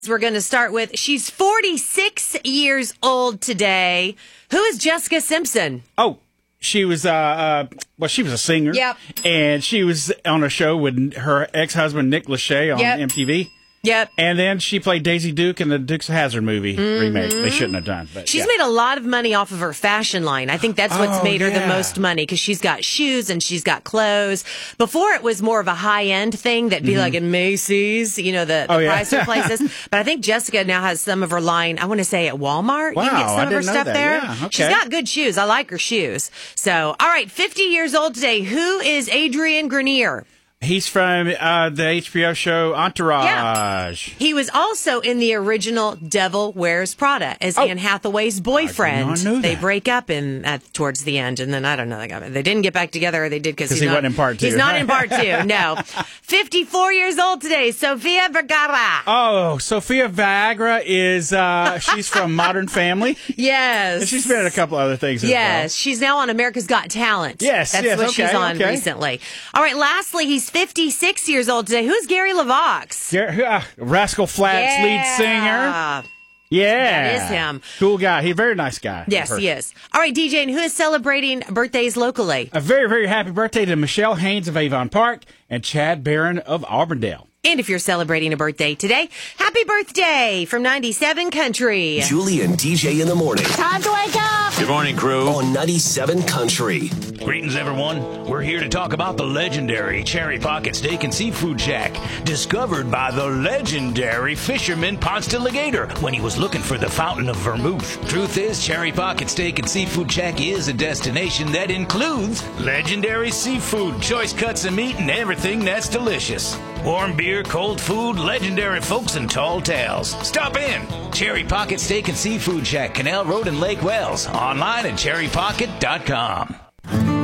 We're going to start with, she's 46 years old today. Who is Jessica Simpson? Oh, she was, she was a singer. Yep. And she was on a show with her ex-husband, Nick Lachey, on MTV. Yep. And then she played Daisy Duke in the Dukes of Hazzard movie remake. They shouldn't have done. But she's made a lot of money off of her fashion line. I think that's what's made her the most money, because she's got shoes and she's got clothes. Before, it was more of a high-end thing that'd be like in Macy's, you know, the Chrysler places. But I think Jessica now has some of her line, I want to say at Walmart. Wow, you can get some of her stuff there. Yeah, okay. She's got good shoes. I like her shoes. So, all right, 50 years old today. Who is Adrian Grenier? He's from the HBO show Entourage. Yeah. He was also in the original Devil Wears Prada as Anne Hathaway's boyfriend. I did not know that. They break up towards the end, and then I don't know. They didn't get back together, or they did because he wasn't in part two. He's not in part two. No. 54 years old today, Sofia Vergara. Oh, Sofia Vergara is she's from Modern Family. Yes. And she's been in a couple other things as well. She's now on America's Got Talent. Yes, that's what she's on recently. All right, lastly, he's 56 years old today. Who's Gary LaVox? Rascal Flatts lead singer. Yeah. That is him. Cool guy. He's a very nice guy. Yes, he is. All right, DJ, and who is celebrating birthdays locally? A very, very happy birthday to Michelle Haynes of Avon Park and Chad Barron of Auburndale. And if you're celebrating a birthday today, happy birthday from 97 Country. Julie and DJ in the morning. Time to wake up. Good morning, crew. On 97 Country. Greetings, everyone. We're here to talk about the legendary Cherry Pocket Steak and Seafood Shack, discovered by the legendary fisherman Ponce de Legator when he was looking for the fountain of vermouth. Truth is, Cherry Pocket Steak and Seafood Shack is a destination that includes legendary seafood, choice cuts of meat, and everything that's delicious. Warm beer, cold food, legendary folks, and tall tales. Stop in. Cherry Pocket Steak and Seafood Shack, Canal Road in Lake Wells. Online at cherrypocket.com.